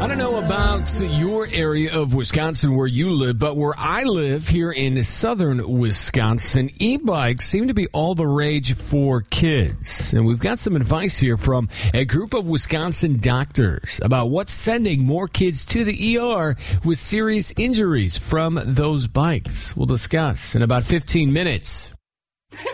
I don't know about your area of Wisconsin where you live, but where I live here in southern Wisconsin, e-bikes seem to be all the rage for kids. And we've got some advice here from a group of Wisconsin doctors about what's sending more kids to the ER with serious injuries from those bikes. We'll discuss in about 15 minutes